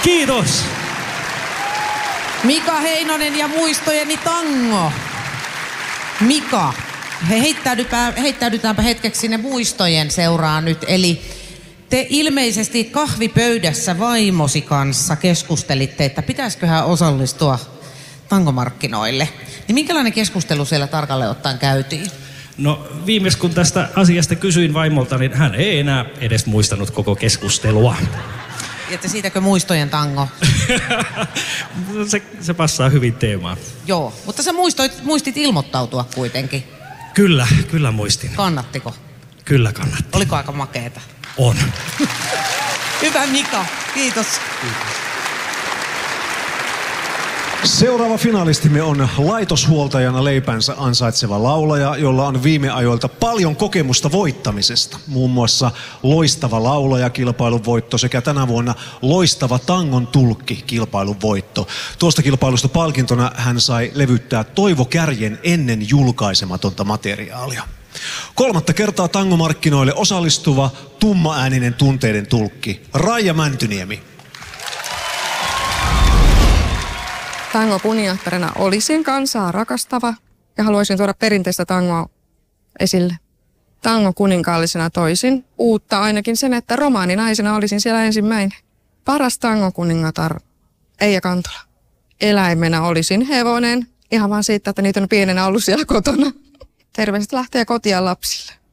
Kiitos. Mika Heinonen ja Muistojeni tango. Mika, heittäydytäänpä hetkeksi sinne muistojen seuraan nyt. Eli te ilmeisesti kahvipöydässä vaimosi kanssa keskustelitte, että pitäisiköhän osallistua tangomarkkinoille. Niin minkälainen keskustelu siellä tarkalleen ottaen käytiin? No viimeis kun tästä asiasta kysyin vaimolta, niin hän ei enää edes muistanut koko keskustelua. Että siitäkö muistojen tango? se passaa hyvin teemaan. Joo, mutta sä muistit ilmoittautua kuitenkin. Kyllä muistin. Kannattiko? Kyllä kannatti. Oliko aika makeeta? On. Hyvä Mika, kiitos. Seuraava finalistimme on laitoshuoltajana leipänsä ansaitseva laulaja, jolla on viime ajoilta paljon kokemusta voittamisesta. Muun muassa loistava laulajakilpailun voitto sekä tänä vuonna loistava tangon tulkki kilpailun voitto. Tuosta kilpailusta palkintona hän sai levyttää Toivo Kärjen ennen julkaisematonta materiaalia. 3. kertaa tangomarkkinoille osallistuva tummaääninen tunteiden tulkki Raija Mäntyniemi. Tango kuningattarena olisin kansaa rakastava ja haluaisin tuoda perinteistä tangoa esille. Tango kuninkaallisena toisin uutta ainakin sen, että romaaninaisena olisin siellä ensimmäinen. Paras tango kuningatar Eija Kantola. Eläimenä olisin hevonen, ihan vaan siitä, että niitä on pienenä ollut siellä kotona. Terveiset lähtee kotiin lapsille.